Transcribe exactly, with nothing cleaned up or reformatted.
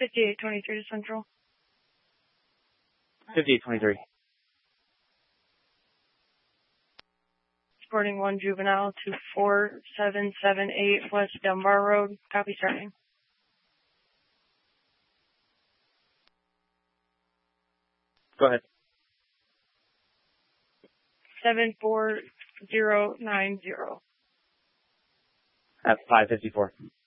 fifty-eight twenty-three to Central. fifty-eight twenty-three. Sporting one juvenile to four seven seven eight West Dunbar Road. Copy starting. Go ahead. seven four zero nine zero. At five fifty-four.